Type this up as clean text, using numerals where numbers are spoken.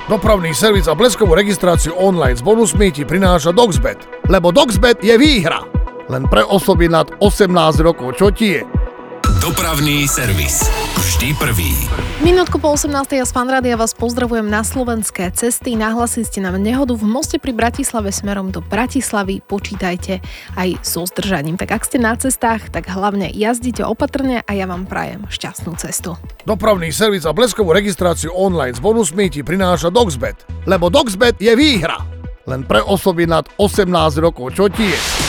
Dopravný servis a bleskovú registráciu online s bonusmi ti prináša Doxbet. Lebo Doxbet je výhra. Len pre osoby nad 18 rokov. Čo ti je? Dopravný servis. Vždy prvý. Minútku po 18. ja z Fanrádia vás pozdravujem na slovenské cesty. Nahlasili ste nám nehodu v moste pri Bratislave smerom do Bratislavy. Počítajte aj so zdržaním. Tak ak ste na cestách, tak hlavne jazdite opatrne a ja vám prajem šťastnú cestu. Dopravný servis a bleskovú registráciu online s bonusmi ti prináša Doxbet. Lebo Doxbet je výhra. Len pre osoby nad 18 rokov. Čo ti je?